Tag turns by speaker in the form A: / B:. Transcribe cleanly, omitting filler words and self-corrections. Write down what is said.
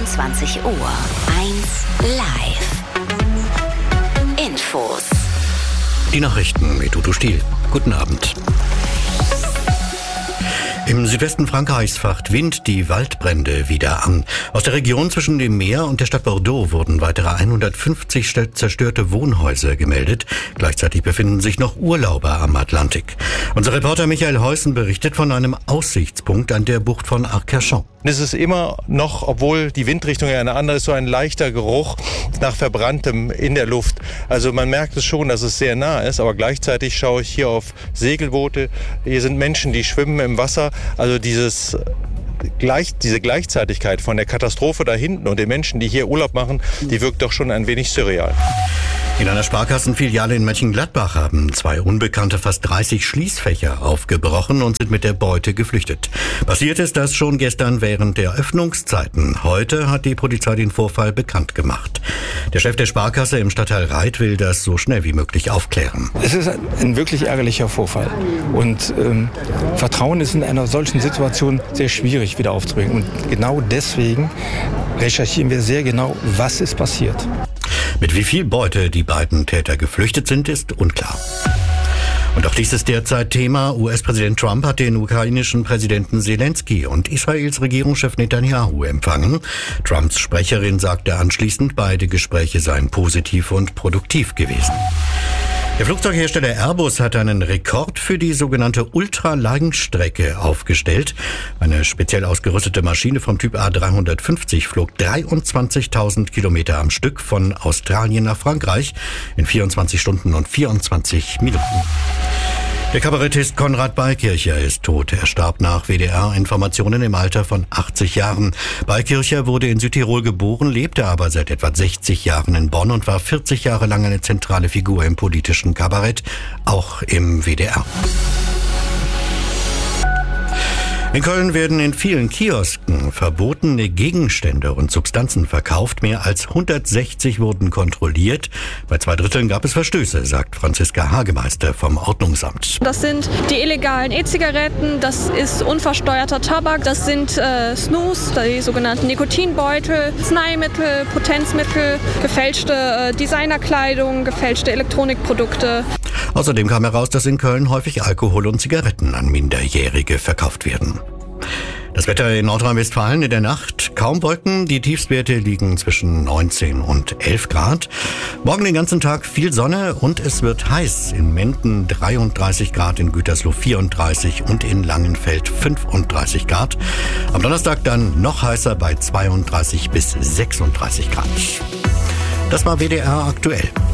A: 22 Uhr. 1 live. Infos.
B: Die Nachrichten mit Udo Stiel. Guten Abend. Im Südwesten Frankreichs facht Wind die Waldbrände wieder an. Aus der Region zwischen dem Meer und der Stadt Bordeaux wurden weitere 150 zerstörte Wohnhäuser gemeldet. Gleichzeitig befinden sich noch Urlauber am Atlantik. Unser Reporter Michael Heusen berichtet von einem Aussichtspunkt an der Bucht von Arcachon.
C: Es ist immer noch, obwohl die Windrichtung ja eine andere ist, so ein leichter Geruch nach Verbranntem in der Luft. Also man merkt es schon, dass es sehr nah ist, aber gleichzeitig schaue ich hier auf Segelboote. Hier sind Menschen, die schwimmen im Wasser. Also diese Gleichzeitigkeit von der Katastrophe da hinten und den Menschen, die hier Urlaub machen, die wirkt doch schon ein wenig surreal.
B: In einer Sparkassenfiliale in Mönchengladbach haben 2 Unbekannte fast 30 Schließfächer aufgebrochen und sind mit der Beute geflüchtet. Passiert ist das schon gestern während der Öffnungszeiten. Heute hat die Polizei den Vorfall bekannt gemacht. Der Chef der Sparkasse im Stadtteil Reit will das so schnell wie möglich aufklären.
D: Es ist ein wirklich ärgerlicher Vorfall. Und Vertrauen ist in einer solchen Situation sehr schwierig wieder aufzubringen. Und genau deswegen recherchieren wir sehr genau, was ist passiert.
B: Mit wie viel Beute die beiden Täter geflüchtet sind, ist unklar. Und auch dies ist derzeit Thema. US-Präsident Trump hat den ukrainischen Präsidenten Zelensky und Israels Regierungschef Netanyahu empfangen. Trumps Sprecherin sagte anschließend, beide Gespräche seien positiv und produktiv gewesen. Der Flugzeughersteller Airbus hat einen Rekord für die sogenannte Ultralangstrecke aufgestellt. Eine speziell ausgerüstete Maschine vom Typ A350 flog 23.000 Kilometer am Stück von Australien nach Frankreich in 24 Stunden und 24 Minuten. Der Kabarettist Konrad Beikircher ist tot. Er starb nach WDR-Informationen im Alter von 80 Jahren. Beikircher wurde in Südtirol geboren, lebte aber seit etwa 60 Jahren in Bonn und war 40 Jahre lang eine zentrale Figur im politischen Kabarett, auch im WDR. In Köln werden in vielen Kiosken verbotene Gegenstände und Substanzen verkauft. Mehr als 160 wurden kontrolliert. Bei 2/3 gab es Verstöße, sagt Franziska Hagemeister vom Ordnungsamt.
E: Das sind die illegalen E-Zigaretten, das ist unversteuerter Tabak, das sind Snus, die sogenannten Nikotinbeutel, Arzneimittel, Potenzmittel, gefälschte Designerkleidung, gefälschte Elektronikprodukte.
B: Außerdem kam heraus, dass in Köln häufig Alkohol und Zigaretten an Minderjährige verkauft werden. Das Wetter in Nordrhein-Westfalen in der Nacht. Kaum Wolken, die Tiefstwerte liegen zwischen 19 und 11 Grad. Morgen den ganzen Tag viel Sonne und es wird heiß. In Menden 33 Grad, in Gütersloh 34 und in Langenfeld 35 Grad. Am Donnerstag dann noch heißer bei 32 bis 36 Grad. Das war WDR aktuell.